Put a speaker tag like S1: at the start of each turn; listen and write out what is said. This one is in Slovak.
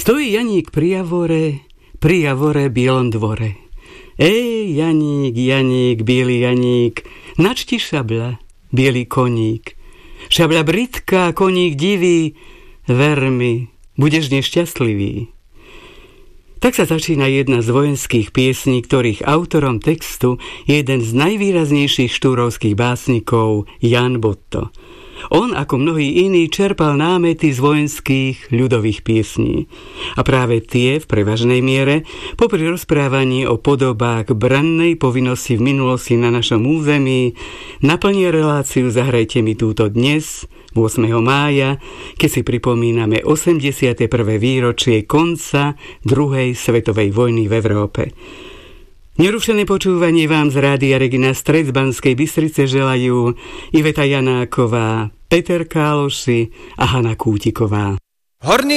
S1: Stojí Janík pri javore bielom dvore. Janík, Janík, biely Janík, načti šabľa, biely koník. Šabľa britká, koník divý, ver mi, budeš nešťastlivý. Tak sa začína jedna z vojenských piesní, ktorých autorom textu je jeden z najvýraznejších štúrovských básnikov Jan Botto. On, ako mnohí iní, čerpal námety z vojenských ľudových piesní. A práve tie, v prevažnej miere, popri rozprávaní o podobách brannej povinnosti v minulosti na našom území, naplnia reláciu Zahrajte mi túto dnes, 8. mája, keď si pripomíname 81. výročie konca druhej svetovej vojny v Európe. Nerušené počúvanie vám z Rádia Regina Stred z Banskej Bystrice želajú Iveta Janáková, Peter Káloši a Hana Kútiková.
S2: Horný